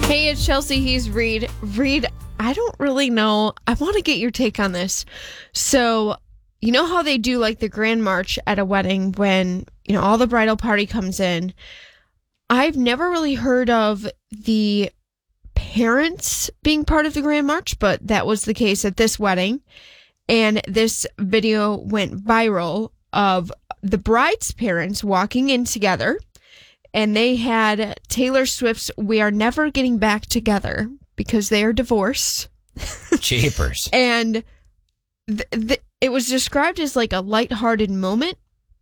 Hey, it's Chelsea. He's Reed. Reed, I don't really know. I want to get your take on this. So, you know how they do like the grand march at a wedding when, all the bridal party comes in? I've never really heard of the parents being part of the grand march, but that was the case at this wedding. And this video went viral of the bride's parents walking in together. And they had Taylor Swift's "We Are Never Getting Back Together" because they are divorced. Jeepers. And it was described as like a lighthearted moment.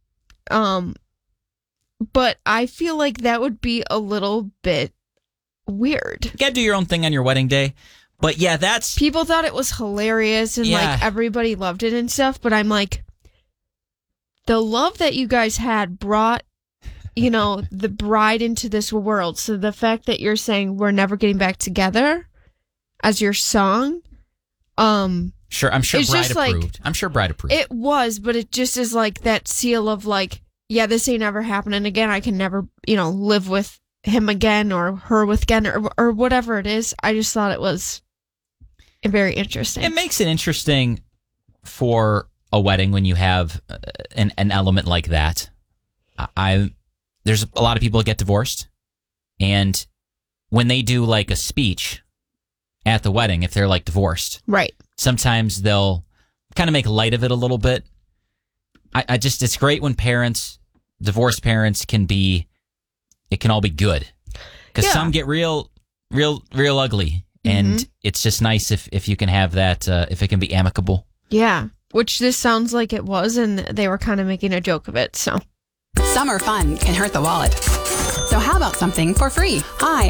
But I feel like that would be a little bit weird. You gotta do your own thing on your wedding day. But yeah, people thought it was hilarious and like everybody loved it and stuff. But I'm like, the love that you guys had brought the bride into this world. So the fact that you're saying "We're never getting back together" as your song, sure, I'm sure Bride approved. Like, I'm sure Bride approved. It was, but it just is like that seal of like, yeah, this ain't ever happening again. I can never, live with him again or her with again or whatever it is. I just thought it was very interesting. It makes it interesting for a wedding when you have an element like that. There's a lot of people that get divorced, and when they do like a speech at the wedding, if they're like divorced, right? Sometimes they'll kind of make light of it a little bit. It's great when divorced parents it can all be good, because some get real ugly, and it's just nice if you can have that, if it can be amicable. Yeah, which this sounds like it was, and they were kind of making a joke of it, so. Summer fun can hurt the wallet. So how about something for free? Hi,